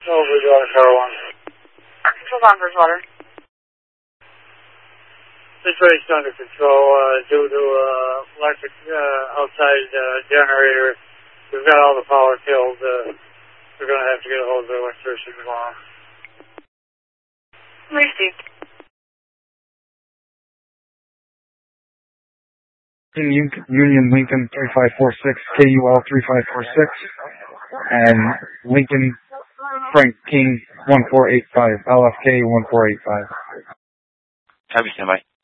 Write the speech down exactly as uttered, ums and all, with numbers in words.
Oh, Bridgewater, Tower one. Hold on, Bridgewater. Situation under control uh, due to uh, electric uh, outside uh, generator. We've got all the power killed. Uh, we're going to have to get a hold of the electrician tomorrow. Received. In Union Lincoln three five four six, K U L three five four six, and Lincoln Frank King one four eight five, L F K one four eight five. Copy, standby.